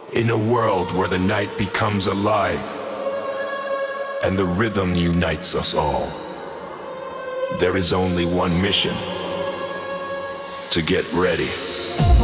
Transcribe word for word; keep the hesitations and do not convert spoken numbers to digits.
In a world where the night becomes alive and the rhythm unites us all, there is only one mission: to get ready.